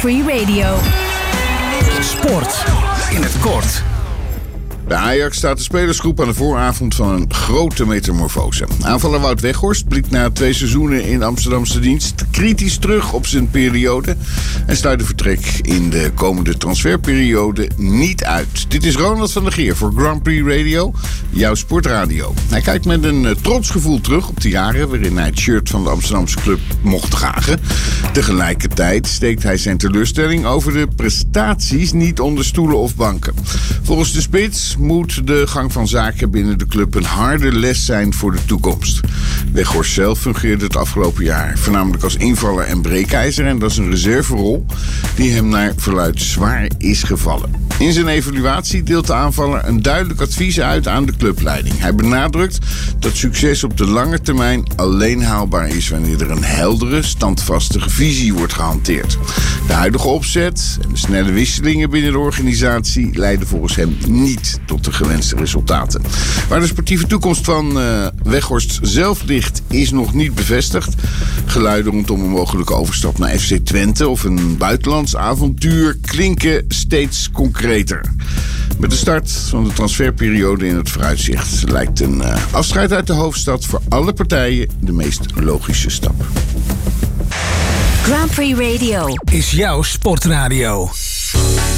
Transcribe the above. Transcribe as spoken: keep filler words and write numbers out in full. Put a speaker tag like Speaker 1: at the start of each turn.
Speaker 1: Prix Radio.
Speaker 2: Sport in het kort.
Speaker 3: Bij Ajax staat de spelersgroep aan de vooravond van een grote metamorfose. Aanvaller Wout Weghorst blikt na twee seizoenen in Amsterdamse dienst kritisch terug op zijn periode en sluit de vertrek in de komende transferperiode niet uit. Dit is Ronald van der Geer voor Grand Prix Radio, jouw sportradio. Hij kijkt met een uh, trots gevoel terug op de jaren waarin hij het shirt van de Amsterdamse club mocht dragen. Tegelijkertijd steekt hij zijn teleurstelling over de prestaties niet onder stoelen of banken. Volgens de spits moet de gang van zaken binnen de club een harde les zijn voor de toekomst. Weghorst zelf fungeerde het afgelopen jaar voornamelijk als invaller en breekijzer en dat is een reserverol die hem naar verluidt zwaar is gevallen. In zijn evaluatie deelt de aanvaller een duidelijk advies uit aan de clubleiding. Hij benadrukt dat succes op de lange termijn alleen haalbaar is wanneer er een heldere, standvastige visie wordt gehanteerd. De huidige opzet en de snelle wisselingen binnen de organisatie leiden volgens hem niet tot de gewenste resultaten. Waar de sportieve toekomst van uh, Weghorst zelf ligt, is nog niet bevestigd. Geluiden rondom een mogelijke overstap naar F C Twente of een buitenlands avontuur klinken steeds concreter. Met de start van de transferperiode in het vooruitzicht lijkt een uh, afscheid uit de hoofdstad voor alle partijen de meest logische stap.
Speaker 1: Grand Prix Radio
Speaker 2: is jouw sportradio.